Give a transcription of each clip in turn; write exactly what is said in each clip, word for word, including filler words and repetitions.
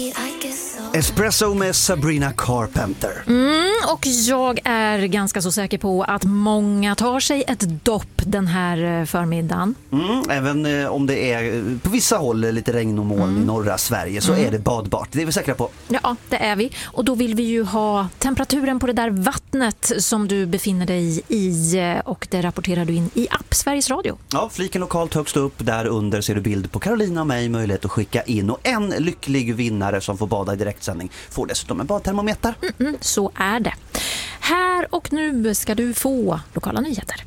Espresso med Sabrina Carpenter. Mm, och jag är ganska så säker på att många tar sig ett dopp den här förmiddagen. Mm, även eh, om det är på vissa håll lite regn och moln mm. i norra Sverige så mm. är det badbart. Det är vi säkra på. Ja, det är vi. Och då vill vi ju ha temperaturen på det där vattnet som du befinner dig i, och det rapporterar du in i app Sveriges Radio. Ja, fliken lokalt högst upp. Där under ser du bild på Carolina och mig, möjlighet att skicka in. Och en lycklig vinnare som får bada i direktsändning får dessutom en badtermometer. Mm-mm, så är det. Här och nu ska du få lokala nyheter.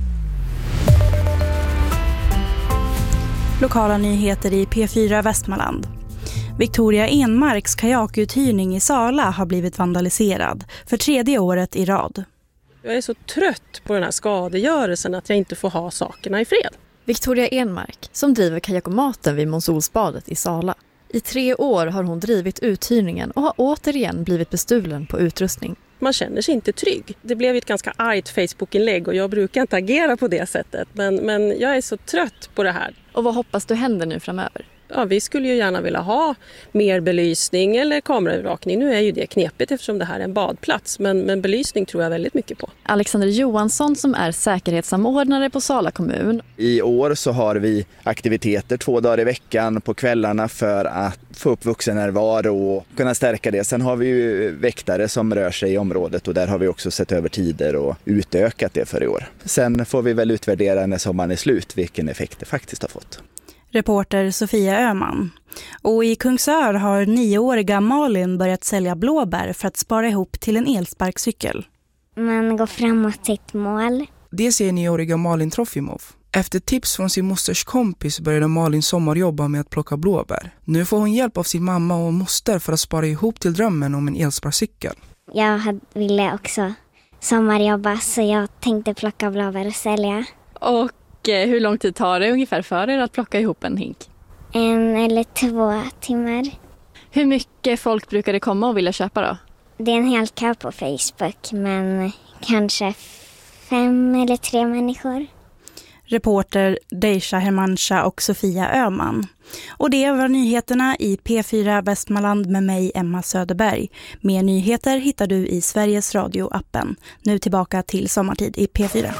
Lokala nyheter i P fyra Västmanland. Victoria Enmarks kajakuthyrning i Sala har blivit vandaliserad för tredje året i rad. Jag är så trött på den här skadegörelsen att jag inte får ha sakerna i fred. Victoria Enmark, som driver kajakomaten vid Monsolsbadet i Sala. I tre år har hon drivit uthyrningen och har återigen blivit bestulen på utrustning. Man känner sig inte trygg. Det blev ett ganska argt Facebook-inlägg och jag brukar inte agera på det sättet. Men, men jag är så trött på det här. Och vad hoppas du händer nu framöver? Ja, vi skulle ju gärna vilja ha mer belysning eller kameraövervakning. Nu är ju det knepigt eftersom det här är en badplats. Men, men belysning tror jag väldigt mycket på. Alexander Johansson som är säkerhetssamordnare på Sala kommun. I år så har vi aktiviteter två dagar i veckan på kvällarna för att få upp vuxennärvaro och kunna stärka det. Sen har vi ju väktare som rör sig i området och där har vi också sett över tider och utökat det för i år. Sen får vi väl utvärdera när sommaren är slut vilken effekt det faktiskt har fått. Reporter Sofia Öhman. Och i Kungsör har nioåriga Malin börjat sälja blåbär för att spara ihop till en elsparkcykel. Man går framåt sitt mål. Det säger nioåriga Malin Trofimov. Efter tips från sin mosters kompis började Malin sommarjobba med att plocka blåbär. Nu får hon hjälp av sin mamma och moster för att spara ihop till drömmen om en elsparkcykel. Jag ville också sommarjobba så jag tänkte plocka blåbär och sälja. Och hur lång tid tar det ungefär för er att plocka ihop en hink? En eller två timmar. Hur mycket folk brukar det komma och vilja köpa då? Det är en hel kö på Facebook, men kanske fem eller tre människor. Reporter Deisha Hermancha och Sofia Öhman. Och det var nyheterna i P fyra Västmanland med mig, Emma Söderberg. Mer nyheter hittar du i Sveriges Radio-appen. Nu tillbaka till sommartid i P fyra.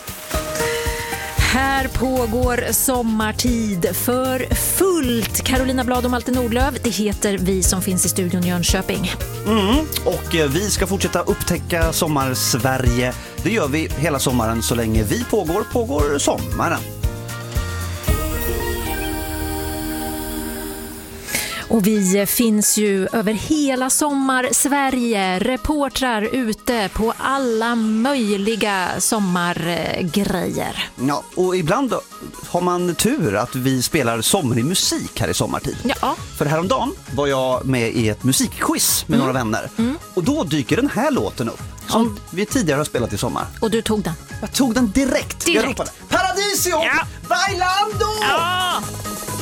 Här pågår sommartid för fullt. Carolina Blad och Malte Nordlöv, det heter vi som finns i studion Jönköping. Mm, och vi ska fortsätta upptäcka sommar-Sverige. Det gör vi hela sommaren så länge vi pågår, pågår sommaren. Och vi finns ju över hela sommar-Sverige, reportrar ute på alla möjliga sommargrejer. Ja, och ibland har man tur att vi spelar somrig musik här i sommartid. Ja. För häromdagen var jag med i ett musikquiz med mm. några vänner. Mm. Och då dyker den här låten upp, som mm. vi tidigare har spelat i sommar. Och du tog den? Jag tog den direkt. direkt. Jag ropade, Paradisio! Ja. Bailando! Ja.